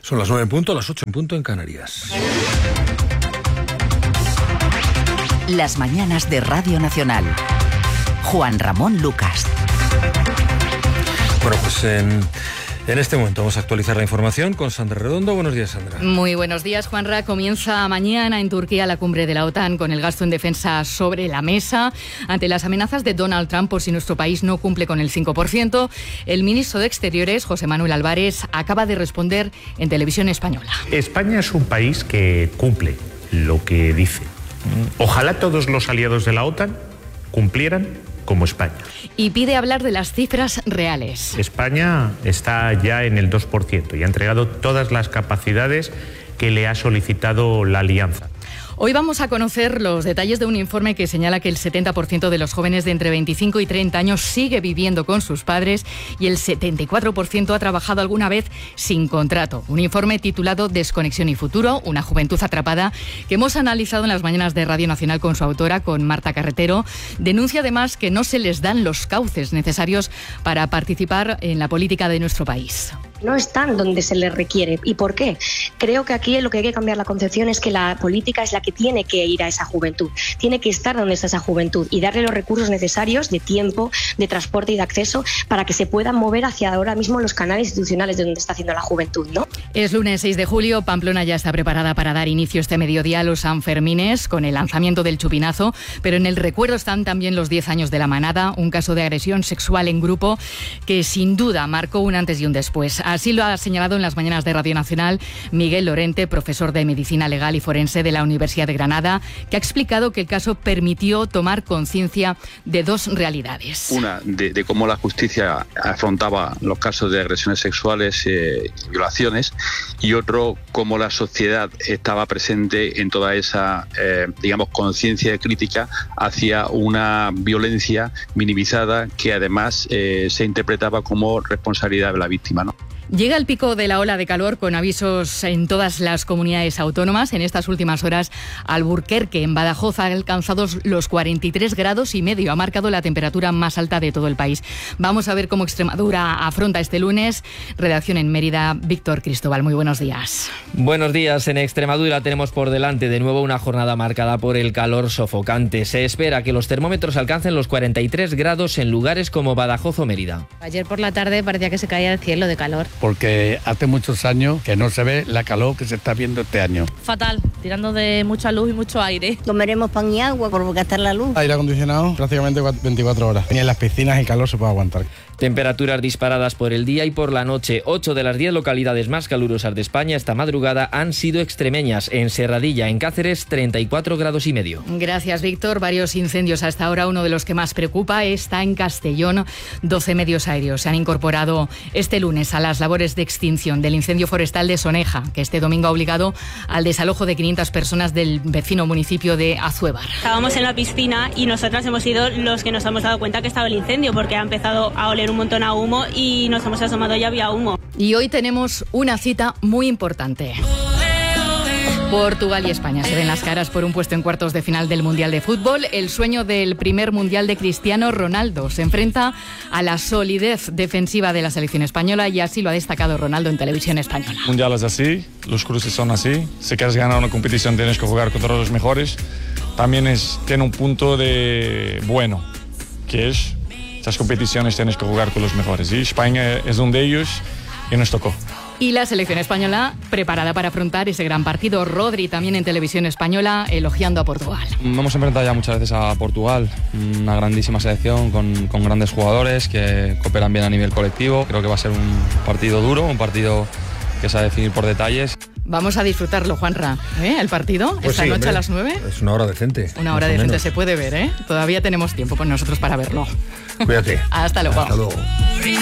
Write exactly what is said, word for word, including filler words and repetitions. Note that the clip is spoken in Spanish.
Son las nueve en punto, las ocho en punto en Canarias. Las mañanas de Radio Nacional. Juan Ramón Lucas. Bueno, pues en, en este momento vamos a actualizar la información con Sandra Redondo. Buenos días, Sandra. Muy buenos días, Juanra. Comienza mañana en Turquía la cumbre de la OTAN con el gasto en defensa sobre la mesa. Ante las amenazas de Donald Trump por si nuestro país no cumple con el cinco por ciento, el ministro de Exteriores, José Manuel Álvarez, acaba de responder en televisión española. España es un país que cumple lo que dice. Ojalá todos los aliados de la OTAN cumplieran como España. Y pide hablar de las cifras reales. España está ya en el dos por ciento y ha entregado todas las capacidades que le ha solicitado la alianza. Hoy vamos a conocer los detalles de un informe que señala que el setenta por ciento de los jóvenes de entre veinticinco y treinta años sigue viviendo con sus padres y el setenta y cuatro por ciento ha trabajado alguna vez sin contrato. Un informe titulado Desconexión y futuro, una juventud atrapada, que hemos analizado en las mañanas de Radio Nacional con su autora, con Marta Carretero. Denuncia además que no se les dan los cauces necesarios para participar en la política de nuestro país. No están donde se les requiere. ¿Y por qué? Creo que aquí lo que hay que cambiar la concepción es que la política es la que tiene que ir a esa juventud, tiene que estar donde está esa juventud y darle los recursos necesarios de tiempo, de transporte y de acceso para que se puedan mover hacia ahora mismo los canales institucionales de donde está haciendo la juventud, ¿no? Es lunes seis de julio, Pamplona ya está preparada para dar inicio este mediodía a los Sanfermines con el lanzamiento del chupinazo, pero en el recuerdo están también los diez años de la manada, un caso de agresión sexual en grupo que sin duda marcó un antes y un después. Así lo ha señalado en las mañanas de Radio Nacional Miguel Lorente, profesor de Medicina Legal y Forense de la Universidad de Granada, que ha explicado que el caso permitió tomar conciencia de dos realidades. Una, de, de cómo la justicia afrontaba los casos de agresiones sexuales y eh, violaciones, y otro, cómo la sociedad estaba presente en toda esa, eh, digamos, conciencia crítica hacia una violencia minimizada que además eh, se interpretaba como responsabilidad de la víctima, ¿no? Llega el pico de la ola de calor con avisos en todas las comunidades autónomas. En estas últimas horas, Alburquerque, en Badajoz, ha alcanzado los cuarenta y tres grados y medio. Ha marcado la temperatura más alta de todo el país. Vamos a ver cómo Extremadura afronta este lunes. Redacción en Mérida, Víctor Cristóbal. Muy buenos días. Buenos días. En Extremadura tenemos por delante de nuevo una jornada marcada por el calor sofocante. Se espera que los termómetros alcancen los cuarenta y tres grados en lugares como Badajoz o Mérida. Ayer por la tarde parecía que se caía el cielo de calor. Porque hace muchos años que no se ve la calor que se está viendo este año. Fatal, tirando de mucha luz y mucho aire. Comeremos pan y agua por gastar la luz. Aire acondicionado prácticamente veinticuatro horas. Y en las piscinas el calor se puede aguantar. Temperaturas disparadas por el día y por la noche. Ocho de las diez localidades más calurosas de España esta madrugada han sido extremeñas. En Serradilla, en Cáceres, treinta y cuatro grados y medio. Gracias, Víctor. Varios incendios hasta ahora. Uno de los que más preocupa está en Castellón. doce medios aéreos se han incorporado este lunes a las labores de extinción del incendio forestal de Soneja, que este domingo ha obligado al desalojo de quinientas personas del vecino municipio de Azuévar. Estábamos en la piscina y nosotras hemos sido los que nos hemos dado cuenta que estaba el incendio, porque ha empezado a oler un montón a humo y nos hemos asomado y había humo. Y hoy tenemos una cita muy importante. Portugal y España se ven las caras por un puesto en cuartos de final del Mundial de Fútbol. El sueño del primer Mundial de Cristiano Ronaldo se enfrenta a la solidez defensiva de la selección española y así lo ha destacado Ronaldo en televisión española. El Mundial es así, los cruces son así. Si quieres ganar una competición tienes que jugar contra los mejores. También es, tiene un punto de bueno, que es estas competiciones tienes que jugar con los mejores. Y España es uno de ellos y nos tocó. Y la selección española preparada para afrontar ese gran partido. Rodri también en televisión española elogiando a Portugal. Hemos enfrentado ya muchas veces a Portugal, una grandísima selección con, con grandes jugadores que cooperan bien a nivel colectivo. Creo que va a ser un partido duro, un partido que se va a definir por detalles. Vamos a disfrutarlo, Juanra, ¿eh? El partido, pues esta sí, noche hombre, a las nueve. Es una hora decente. Una hora decente se puede ver, ¿eh? Todavía tenemos tiempo con nosotros para verlo. Cuídate. Hasta luego. Hasta luego.